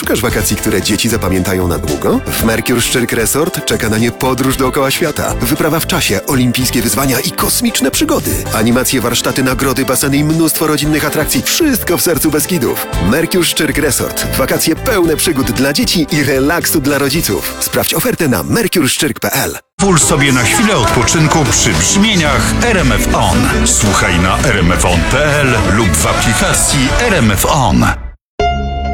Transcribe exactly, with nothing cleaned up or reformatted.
Szukasz wakacji, które dzieci zapamiętają na długo? W Mercure Szczyrk Resort czeka na nie podróż dookoła świata. Wyprawa w czasie, olimpijskie wyzwania i kosmiczne przygody. Animacje, warsztaty, nagrody, baseny i mnóstwo rodzinnych atrakcji. Wszystko w sercu Beskidów. Mercure Szczyrk Resort. Wakacje pełne przygód dla dzieci i relaksu dla rodziców. Sprawdź ofertę na mercure szczyrk kropka p l. Pozwól sobie na chwilę odpoczynku przy brzmieniach R M F On. Słuchaj na r m f on kropka p l lub w aplikacji R M F On.